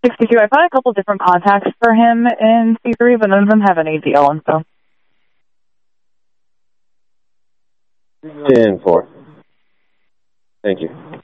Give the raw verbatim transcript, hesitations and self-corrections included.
sixty-two. I found a couple different contacts for him in C three, but none of them have any deal info. In four. Thank you.